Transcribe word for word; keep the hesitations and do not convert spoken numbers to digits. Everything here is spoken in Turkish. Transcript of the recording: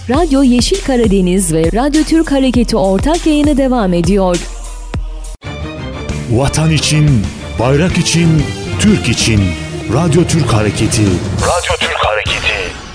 Radyo Yeşil Karadeniz ve Radyo Türk Hareketi ortak yayını devam ediyor. Vatan için, bayrak için, Türk için. Radyo Türk Hareketi. Radyo Türk Hareketi.